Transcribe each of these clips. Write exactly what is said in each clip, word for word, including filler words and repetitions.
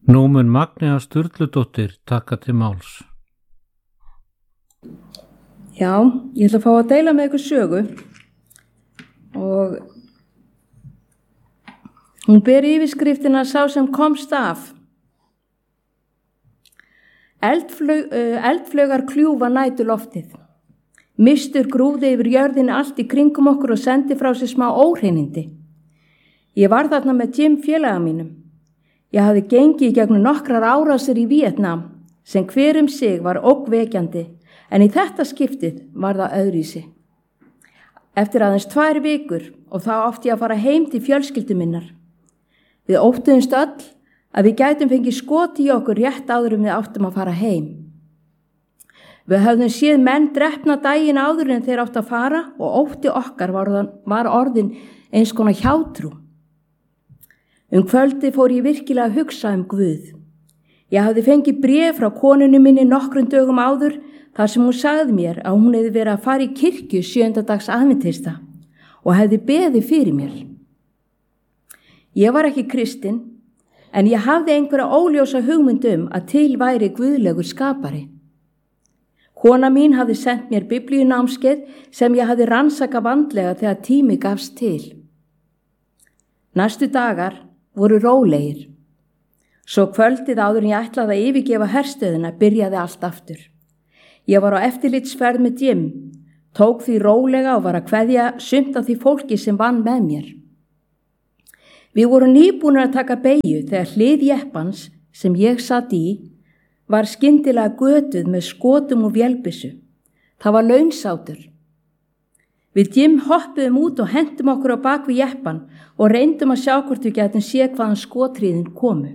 Nú mun Magnea Sturludóttir taka til máls. Já, ég ætla að fá að deila með ykkur sögu og hún ber yfirskriftina Sá sem komst af. Eldflaug, uh, eldflaugar kljúfa næturloftið. Mistur grúfði yfir jörðinni allt í kringum okkur og sendi frá sér smá óhreinindi. Ég var þarna með Jim félaga mínum. Ég hafði gengið í gegnum nokkrar árásir í Víetnam sem hver um sig var ógnvekjandi, en í þetta skiptið var það öðruvísi. Eftir aðeins tvær vikur og þá átti ég að fara heim til fjölskyldu minnar. Við óttuðumst öll að við gætum fengið skoti í okkur rétt áður en við áttum að fara heim. Við höfðum séð menn drepna daginn áður en þeir áttu að fara og ótti okkar var, var orðin eins konar hjátrú. Um kvöldi fór ég virkilega að hugsa um Guð. Ég hafði fengið bréf frá konunni minni nokkrum dögum áður þar sem hún sagði mér að hún hefði verið að fara í kirkju sjöunda dags aðventista og hefði beðið fyrir mér. Ég var ekki kristin, en ég hafði einhverja óljósa hugmynd um að til væri guðlegur skapari. Kona mín hafði sent mér biblíunámskeið sem ég hafði rannsakað vandlega þegar tími gafst til. Næstu dagar voru rólegir. Svo kvöldið áður en ég ætlaði að yfirgefa herstöðina byrjaði allt aftur. Ég var á eftirlitsferð með Jim, tók því rólega og var að kveðja sumt af því fólki sem vann með mér. Við vorum nýbúnir að taka beygju þegar hlið jeppans sem ég satt í var skyndilega götuð með skotum og vélbyssu. Það var launsátur. Við Jim hoppuðum út og hentum okkur á bak við jeppan og reyndum að sjá hvort við getum séð hvaðan skothríðin komu.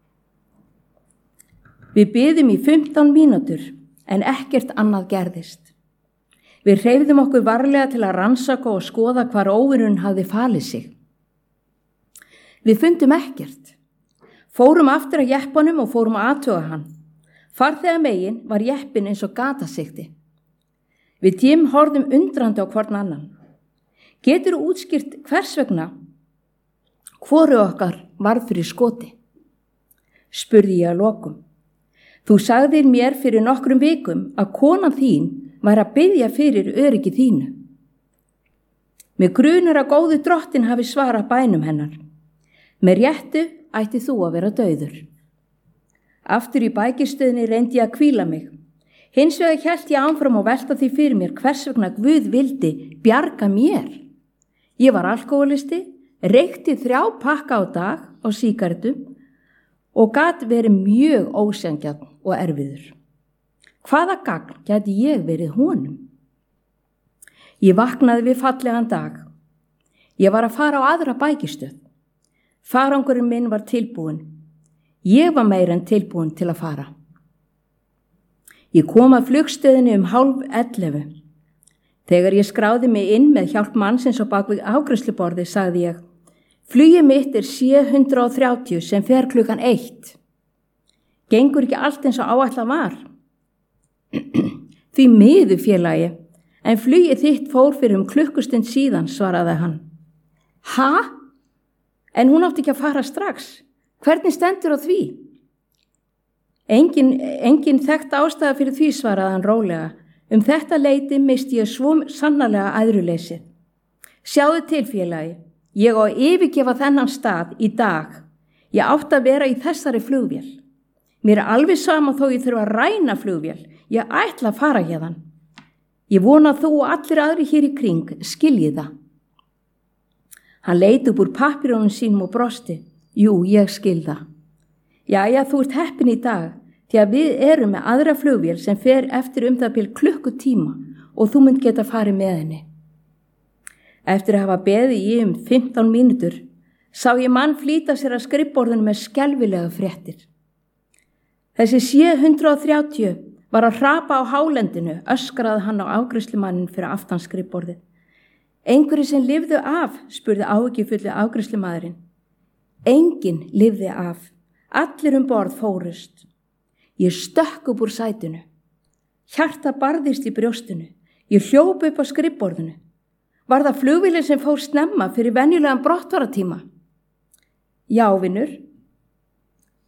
Við biðum í fimmtán mínútur en ekkert annað gerðist. Við hreyfðum okkur varlega til að rannsaka og skoða hvar óvinurinn hafði falið sig. Við fundum ekkert. Fórum aftur að jeppanum og fórum að athuga hann. Farþega megin var jeppin eins og gatasigti. Við Jim horfðum undrandi á hvorn annan. Getur útskýrt hvers vegna hvoru okkar varð fyrir skoti? Spurði ég að lokum. Þú sagðir mér fyrir nokkrum vikum að konan þín var að biðja fyrir öryggi þínu. Mig grunar að góði drottin hafi svarað bænum hennar. Með réttu ætti þú að vera dauður. Aftur í bækistöðinni reyndi ég að hvíla mig. Hins vegar hélt ég áfram og velta því fyrir mér hvers vegna Guð vildi bjarga mér. Ég var alkohólisti, reykti þrjá pakka á dag á sígarettum og gat verið mjög ósanngjarn og erfiður. Hvaða gagn gæti ég verið honum? Ég vaknaði við fallegan dag. Ég var að fara á aðra bækistöð. Farangurinn minn var tilbúin. Ég var meira en tilbúin til að fara. Ég kom að flugstöðinni um hálf ellefu. Þegar ég skráði mig inn með hjálp mannsins á bak við afgreiðsluborði sagði ég: Flugið mitt er sjö hundrað þrjátíu sem fer klukkan eitt. Gengur ekki allt eins og áætlað var? Því miður félagi, en flugið þitt fór fyrir um klukkustund síðan, svaraði hann. Ha? En hún átti ekki að fara strax. Hvernig stendur á því? Engin, engin þekkt ástæða fyrir því, svaraði hann rólega. Um þetta leyti misti ég svo sannarlega æðruleysið. Sjáðu til, félagi, ég á að yfirgefa þennan stað í dag. Ég átti að vera í þessari flugvél. Mér er alveg sama þó ég þurfa að ræna flugvél. Ég ætla að fara hérðan. Ég vona að þú og allir aðri hér í kring skiljið það. Hann leit upp úr pappírónum sínum og brosti. Jú, ég skil það. Jæja, þú ert heppin í dag, því að við erum með aðra flugvél sem fer eftir um það bil klukkutíma og þú munt geta farið með henni. Eftir að hafa beðið í um fimmtán mínútur sá ég mann flýta sér að skrifborðinu með skelfilega fréttir. Þessi sjö hundrað þrjátíu var að hrapa á hálendinu, öskraði hann á afgreiðslumannin fyrir aftan skrifborðið. Einhverju sem lifðu af, spurði áhyggjufulli afgreiðslumaðurinn. Enginn lifði af. Allir um borð fórust. Ég stökk upp úr sætinu. Hjarta barðist í brjóstinu. Ég hljóp upp á skrifborðinu. Var það flugvélin sem fór snemma fyrir venjulegan brottfaratíma? Já, vinur.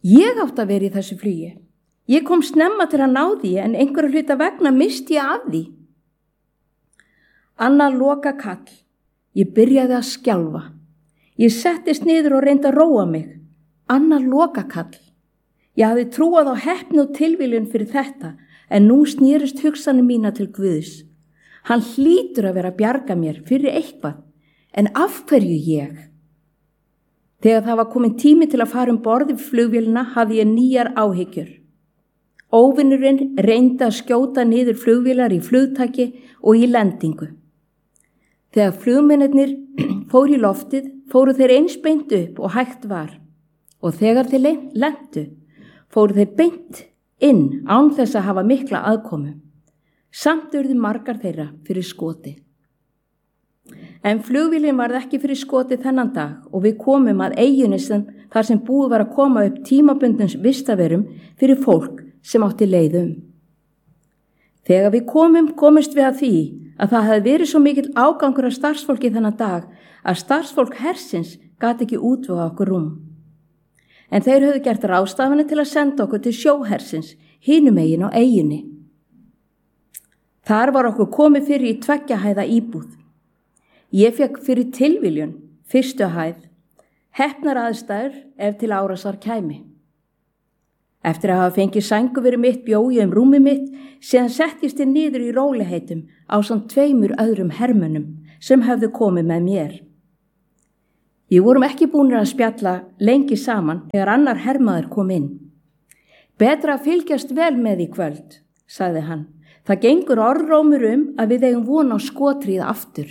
Ég átt að vera í þessu flugi. Ég kom snemma til að ná því en einhverju hluta vegna misti ég af því. Annað loka kall. Ég byrjaði að skjálfa. Ég settist niður og reyndi að róa mig. Annað loka kall. Ég hafði trúað á heppni og tilviljun fyrir þetta en nú snýrist hugsanir mína til Guðs. Hann hlýtur að vera að bjarga mér fyrir eitthvað. En af hverju ég? Þegar það var komin tími til að fara um borð í flugvélina hafði ég nýjar áhyggjur. Óvinurinn reyndi að skjóta niður flugvélar í flugtaki og í lendingu. Þegar flugmennirnir fóru í loftið, fóru þeir eins beint upp og hægt var. Og þegar þeir lentu, fóru þeir beint inn án þess að hafa mikla aðkomu. Samt urðu margar þeirra fyrir skoti. En flugvélin varð ekki fyrir skoti þennan dag og við komum að eyjunni sem þar sem búið var að koma upp tímabundins vistaverum fyrir fólk sem átti leið um. Þegar við komum, komist við að því að það hefði verið svo mikill ágangur af starfsfólki þennan dag að starfsfólk hersins gat ekki útvega okkur rúm. En þeir höfðu gert ráðstafanir til að senda okkur til sjóhersins, hinum megin á eyjunni. Þar var okkur komið fyrir í tveggja hæða íbúð. Ég fekk fyrir tilviljun, fyrstu hæð, heppnar aðstæður ef til árásar kæmi. Eftir að hafa fengið sængu fyrir mitt bjói um rúmi mitt, síðan settist ég niður í róliheitum ásamt tveimur öðrum hermönnum sem höfðu komið með mér. Við vorum ekki búnir að spjalla lengi saman þegar annar hermaður kom inn. Betra að fylgjast vel með í kvöld, sagði hann. Það gengur orðrómur um að við eigum von á skotrið aftur.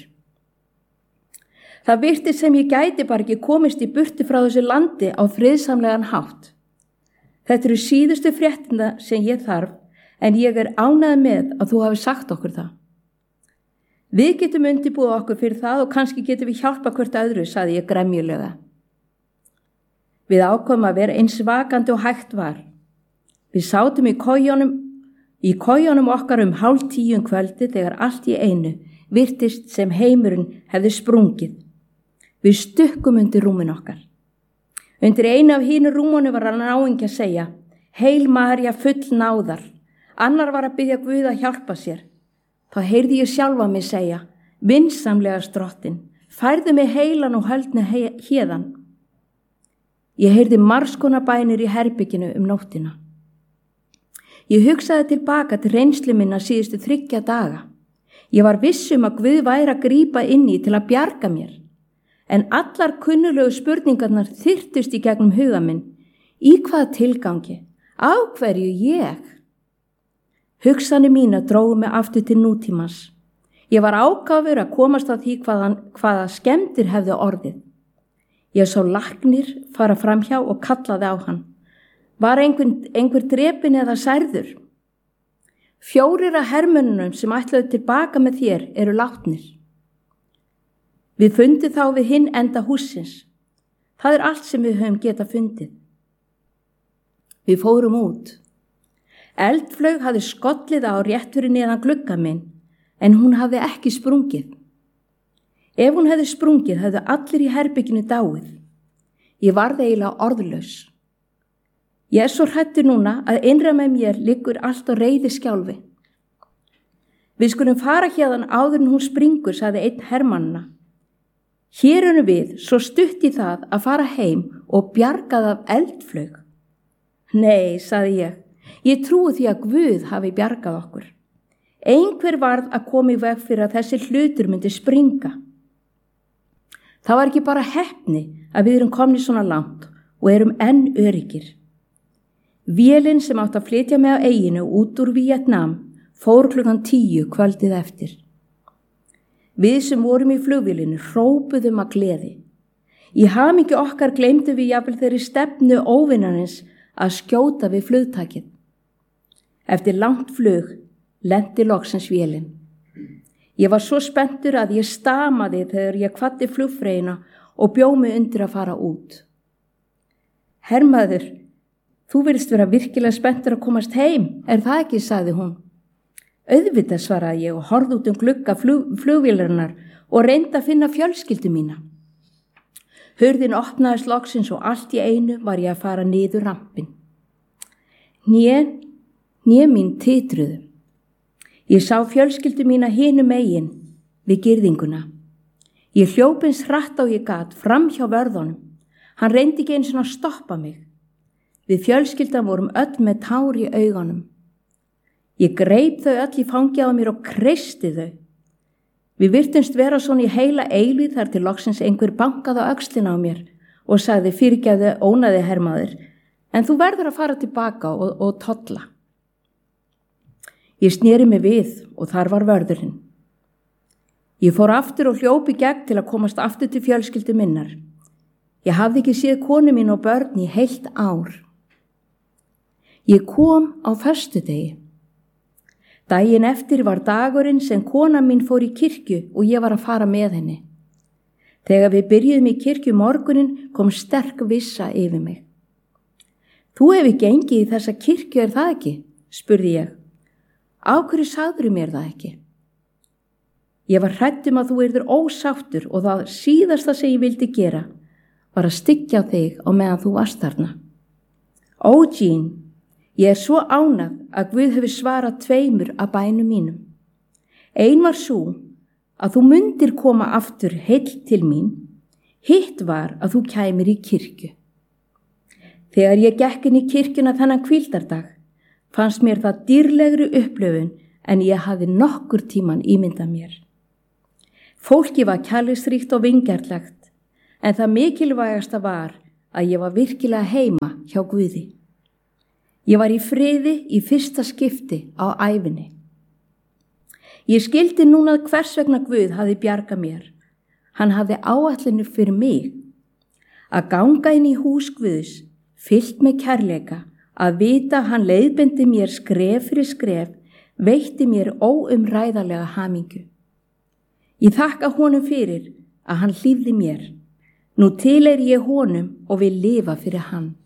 Það virtist sem ég gæti bara ekki komist í burtu frá þessu landi á friðsamlegan hátt. Þetta eru síðustu fréttina sem ég þarf, en ég er ánægð með að þú hafi sagt okkur það. Við getum undirbúið okkur fyrir það og kannski getum við hjálpa hvert öðru, sagði ég gremjulega. Við ákváðum að vera eins vakandi og hægt var. Við sátum í kojunum, í kojunum okkar um hálf tíum kvöldi þegar allt í einu virtist sem heimurinn hefði sprungið. Við stukkum undir rúmin okkar. Undir einu af hínu rúmunum var hann áingi að segja, heil María full náðar. Annar var að biðja Guð að hjálpa sér. Þá heyrði ég sjálfa mig segja, vinsamlega drottin, færðu mig heilan og höldni héðan. Ég heyrði margskonar bænir í herbygginu um nóttina. Ég hugsaði tilbaka til reynslu minna síðustu þriggja daga. Ég var viss um að Guð væri að grípa inn í til að bjarga mér. En allar kunnulegu spurningarnar þyrtust í gegnum huga minn. Í hvaða tilgangi? Á hverju ég? Hugsanir mína drógu mig aftur til nútímans. Ég var ákafur að komast að því hvaða, hvaða skemmtir hefðu orðið. Ég sá læknir fara framhjá og kallaði á hann. Var einhver, einhver drepin eða særður? Fjórir af hermönnunum sem ætlaðu tilbaka með þér eru látnir. Við fundum þá við hinn enda hússins. Það er allt sem við höfum getað fundið. Við fórum út. Eldflaug hafði skollið á rétt fyrir neðan glugga minn, en hún hafði ekki sprungið. Ef hún hefði sprungið, hefðu allir í herbygginu dáið. Ég varð eiginlega orðlaus. Ég er svo hrættur núna að innra með mér liggur allt á reiði skjálfi. Við skulum fara hérðan áður en hún springur, sagði einn hermannana. Hér erum við svo stutt í það að fara heim og bjargað af eldflaug. Nei, sagði ég, ég trúi því að Guð hafi bjargað okkur. Einhver varð að koma í veg fyrir að þessi hlutur myndi springa. Það var ekki bara heppni að við erum komni svona langt og erum enn öryggir. Vélin sem átt að flytja mig á eyjunu út úr Víetnam fór klukkan tíu kvöldið eftir. Við sem vorum í flugvélinu hrópuðum að gleði. Í hamingju okkar gleymdum við jafnvel þeirri stefnu óvinarins að skjóta við flugtakið. Eftir langt flug lenti loksins vélin. Ég var svo spenntur að ég stamaði þegar ég kvaddi flugfreyjuna og bjó mig undir að fara út. Hermaður, þú virðist vera virkilega spenntur að komast heim, er það ekki, sagði hún. Auðvitað, svaraði ég og horfði út um glugga flug, flugvélarinnar og reyndi að finna fjölskyldu mína. Hurðin opnaðist loksins og allt í einu var ég að fara niður rampin. Hné, hné mín titruðu. Ég sá fjölskyldu mína hinum megin við girðinguna. Ég hljóp eins hratt á ég gat fram hjá vörðunum. Hann reyndi ekki eins og að stoppa mig. Við fjölskyldan vorum öll með tár í augunum. Ég greip þau öll í fangi á mér og kreisti þau. Við virtumst vera svona í heila eilíð þar til loksins einhver bankaði á öxlina á mér og sagði fyrirgefðu ónaði hermaður, en þú verður að fara tilbaka og, og tolla. Ég sneri mig við og þar var vörðurinn. Ég fór aftur og hljópi gegn til að komast aftur til fjölskyldu minnar. Ég hafði ekki séð konu mín og börn í heilt ár. Ég kom á föstudegi. Daginn eftir var dagurinn sem kona mín fór í kirkju og ég var að fara með henni. Þegar við byrjuðum í kirkju morgunin kom sterk vissa yfir mig. Þú hefur gengið í þessa kirkju, er það ekki? Spurði ég. Á hverju sagðirðu mér það ekki? Ég var hrædd um að þú yrðir ósáttur og það síðasta sem ég vildi gera var að styggja þig á meðan þú varst þarna. Ó, Jean, ég er svo ánægð að Guð hefur svarað tveimur af bænum mínum. Ein var svo að þú mundir koma aftur heill til mín, hitt var að þú kæmir í kirkju. Þegar ég gekk inn í kirkjuna þennan hvíldardag, fannst mér það dýrlegri upplöfun en ég hafði nokkur tíman ímyndað mér. Fólki var kærleiksríkt og vingjarnlegt, en það mikilvægasta var að ég var virkilega heima hjá Guði. Ég var í friði í fyrsta skipti á ævinni. Ég skildi núna hvers vegna Guð hafði bjargað mér. Hann hafði áætlunir fyrir mig. Að ganga inn í hús Guðs, fyllt með kærleika, að vita hann leiðbeindi mér skref fyrir skref, veitti mér óumræðarlega hamingju. Ég þakka honum fyrir að hann hlífði mér. Nú tilheyri ég honum og vil lifa fyrir hann.